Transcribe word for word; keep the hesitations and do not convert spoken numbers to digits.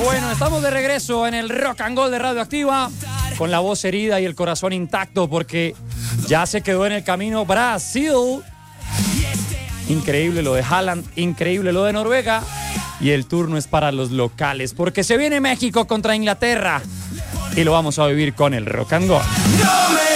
Bueno, estamos de regreso en el Rock and Gold de Radioactiva con la voz herida y el corazón intacto porque ya se quedó en el camino Brasil. Increíble lo de Haaland, increíble lo de Noruega y el turno es para los locales porque se viene México contra Inglaterra y lo vamos a vivir con el Rock and Gold.